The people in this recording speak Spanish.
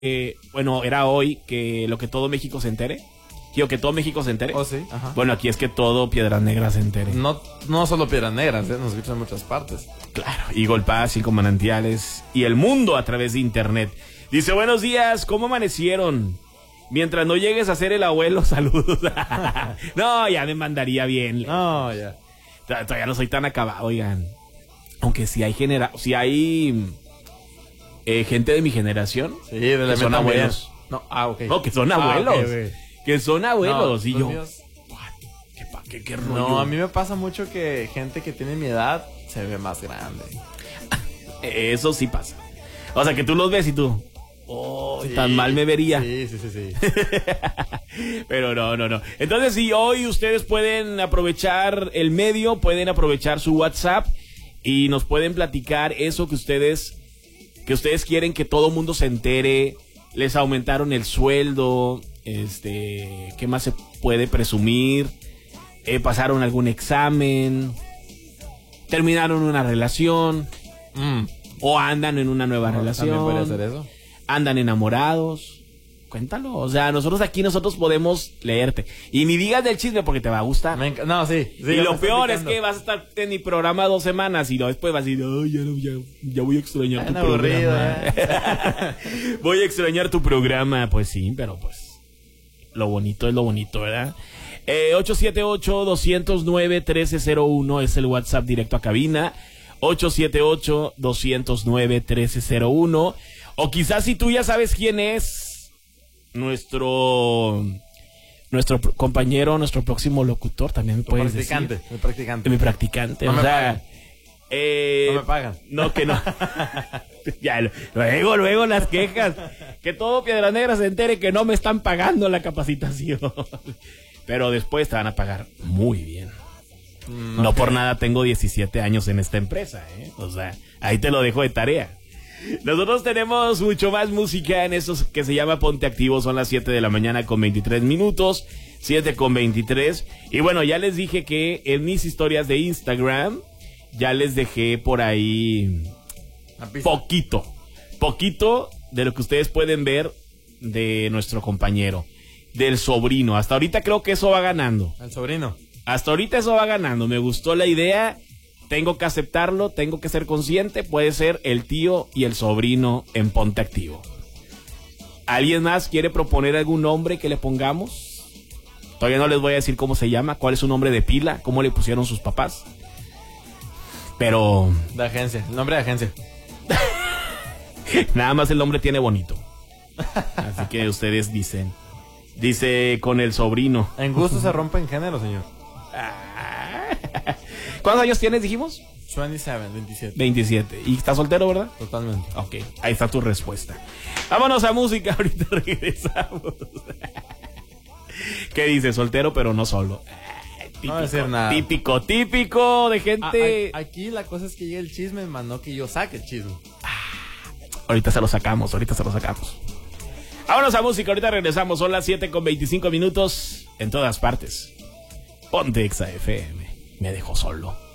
bueno, era hoy que lo que todo México se entere. Quiero que todo México se entere. Oh, sí, ajá. Bueno, aquí es que todo Piedras Negras se entere. No solo Piedras Negras, nos escuchan en muchas partes. Claro, Eagle Pass, 5 manantiales y el mundo a través de internet. Dice, buenos días, ¿cómo amanecieron? Mientras no llegues a ser el abuelo, saludos. No, ya me mandaría bien. No, ya. Todavía no soy tan acabado, oigan. Aunque si hay gente de mi generación, Sí, de la que son abuelos. No, ok. No, que son abuelos. Okay. Que son abuelos. No, y yo, míos... ¿Qué rollo? No, a mí me pasa mucho que gente que tiene mi edad se ve más grande. Eso sí pasa. O sea, que tú los ves y tú, oh, Sí, tan mal me vería. Sí. Pero no. Entonces, sí, hoy ustedes pueden aprovechar el medio, pueden aprovechar su WhatsApp y nos pueden platicar eso que ustedes quieren que todo mundo se entere. Les aumentaron el sueldo, ¿qué más se puede presumir? Pasaron algún examen, terminaron una relación, o andan en una nueva relación. También puede hacer eso. Andan enamorados. Cuéntalo. O sea, nosotros podemos leerte. Y ni digas del chisme porque te va a gustar. No, sí. Y lo peor es que vas a estar en mi programa 2 semanas y después vas a decir, oh, ya voy a extrañar tu programa. Voy a extrañar tu programa. Pues sí, pero pues lo bonito es lo bonito, ¿verdad? 878-209-1301 es el WhatsApp directo a cabina. 878-209-1301. O quizás si tú ya sabes quién es nuestro compañero, nuestro próximo locutor, también me puedes decir. Mi practicante. No o me sea, no me pagan. No, que no. Ya, luego las quejas. Que todo Piedras Negras se entere que no me están pagando la capacitación. Pero después te van a pagar muy bien. No por nada tengo 17 años en esta empresa, ¿eh? O sea, ahí te lo dejo de tarea. Nosotros tenemos mucho más música en esto que se llama Ponte Activo. Son las 7 de la mañana con 23 minutos. 7 con 23. Y bueno, ya les dije que en mis historias de Instagram ya les dejé por ahí poquito de lo que ustedes pueden ver de nuestro compañero, del sobrino. Hasta ahorita creo que eso va ganando. El sobrino. Hasta ahorita eso va ganando. Me gustó la idea. Tengo que aceptarlo, tengo que ser consciente. Puede ser el tío y el sobrino en Ponte Activo. ¿Alguien más quiere proponer algún nombre que le pongamos? Todavía no les voy a decir cómo se llama, cuál es su nombre de pila, cómo le pusieron sus papás. Pero... de agencia, el nombre de agencia. Nada más el nombre tiene bonito. Así que ustedes dicen. Dice con el sobrino. En gusto se rompen género, señor. ¿Cuántos años tienes, dijimos? 27. 27. ¿Y estás soltero, verdad? Totalmente. Ok, ahí está tu respuesta. Vámonos a música, ahorita regresamos. ¿Qué dice? Soltero pero no solo. Típico, no voy a decir nada. Típico de gente. Aquí la cosa es que llegue el chisme, más no que yo saque el chisme. Ahorita se lo sacamos. Vámonos a música, ahorita regresamos. Son las 7 con 25 minutos en todas partes. Ponte Exa FM. Me dejó solo.